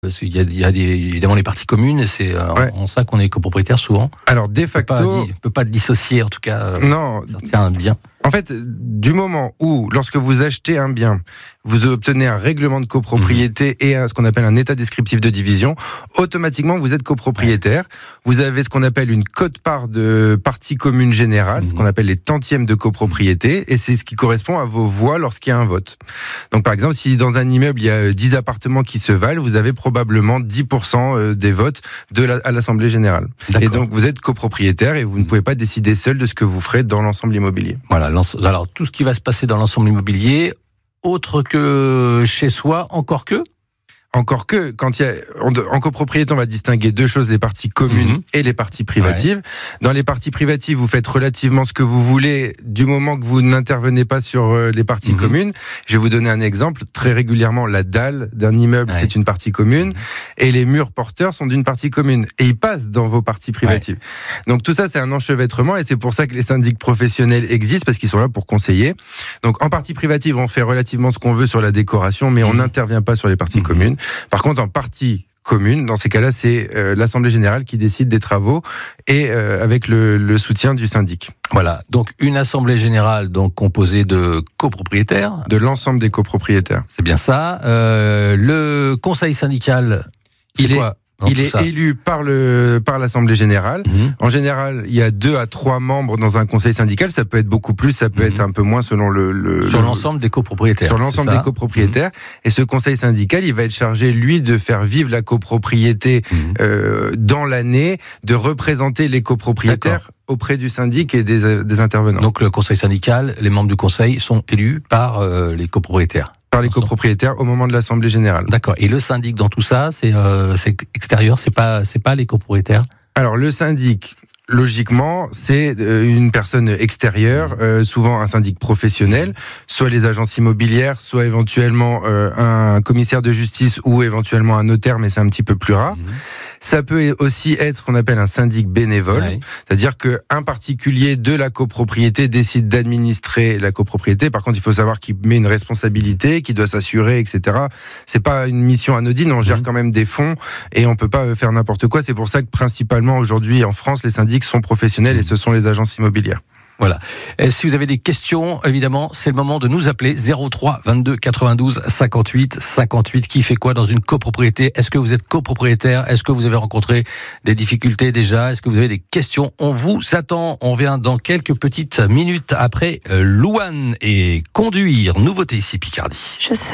Il y a évidemment les parties communes, et c'est en ça qu'on est copropriétaire souvent. Alors, de facto... On ne peut pas dissocier, en tout cas, non. un bien. En fait, du moment où, lorsque vous achetez un bien, vous obtenez un règlement de copropriété et ce qu'on appelle un état descriptif de division, automatiquement, vous êtes copropriétaire. Vous avez ce qu'on appelle une quote-part de partie commune générale, ce qu'on appelle les tantièmes de copropriété, et c'est ce qui correspond à vos voix lorsqu'il y a un vote. Donc, par exemple, si dans un immeuble, il y a 10 appartements qui se valent, vous avez probablement 10% des votes à l'Assemblée générale. D'accord. Et donc, vous êtes copropriétaire et vous ne pouvez pas décider seul de ce que vous ferez dans l'ensemble immobilier. Voilà. Alors, tout ce qui va se passer dans l'ensemble immobilier, autre que chez soi, encore que, quand il y a, en copropriété, on va distinguer deux choses, les parties communes et les parties privatives. Ouais. Dans les parties privatives, vous faites relativement ce que vous voulez du moment que vous n'intervenez pas sur les parties communes. Je vais vous donner un exemple. Très régulièrement, la dalle d'un immeuble, c'est une partie commune, et les murs porteurs sont d'une partie commune. Et ils passent dans vos parties privatives. Ouais. Donc tout ça, c'est un enchevêtrement, et c'est pour ça que les syndics professionnels existent, parce qu'ils sont là pour conseiller. Donc en partie privative, on fait relativement ce qu'on veut sur la décoration, mais on n'intervient pas sur les parties communes. Par contre, en partie commune, dans ces cas-là, c'est l'Assemblée générale qui décide des travaux et avec le soutien du syndic. Voilà, donc une Assemblée générale donc composée de copropriétaires. De l'ensemble des copropriétaires. C'est bien ça. Le conseil syndical, il est élu par l'Assemblée générale. En général, il y a 2 à 3 membres dans un conseil syndical. Ça peut être beaucoup plus, ça peut être un peu moins selon sur l'ensemble des copropriétaires. Sur l'ensemble des copropriétaires. Et ce conseil syndical, il va être chargé, lui, de faire vivre la copropriété dans l'année, de représenter les copropriétaires auprès du syndic et des intervenants. Donc le conseil syndical, les membres du conseil sont élus par les copropriétaires. Par les copropriétaires au moment de l'Assemblée générale. D'accord. Et le syndic dans tout ça, c'est extérieur, c'est pas les copropriétaires. Alors le syndic, logiquement, c'est une personne extérieure, souvent un syndic professionnel, soit les agences immobilières, soit éventuellement un commissaire de justice ou éventuellement un notaire, mais c'est un petit peu plus rare. Ça peut aussi être ce qu'on appelle un syndic bénévole, c'est-à-dire qu'un particulier de la copropriété décide d'administrer la copropriété. Par contre, il faut savoir qu'il met une responsabilité, qu'il doit s'assurer, etc. C'est pas une mission anodine, on gère quand même des fonds et on peut pas faire n'importe quoi. C'est pour ça que principalement aujourd'hui en France, les syndics sont professionnels et ce sont les agences immobilières. Voilà. Et si vous avez des questions, évidemment, c'est le moment de nous appeler 03 22 92 58 58. Qui fait quoi dans une copropriété? Est-ce que vous êtes copropriétaire? Est-ce que vous avez rencontré des difficultés déjà? Est-ce que vous avez des questions? On vous attend. On vient dans quelques petites minutes après Louane et Conduire. Nouveauté ici Picardie.